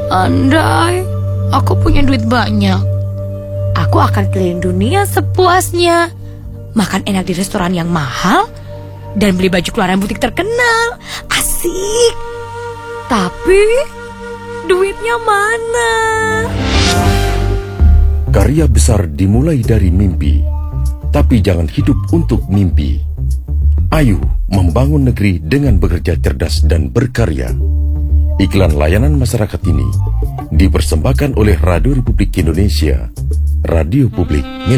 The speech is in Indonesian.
Andai aku punya duit banyak, aku akan keliling dunia sepuasnya, makan enak di restoran yang mahal, dan beli baju keluaran butik terkenal. Asik. Tapi duitnya mana? Karya besar dimulai dari mimpi, tapi jangan hidup untuk mimpi. Ayo membangun negeri dengan bekerja cerdas dan berkarya. Iklan layanan masyarakat ini dipersembahkan oleh Radio Republik Indonesia, Radio Publik Milik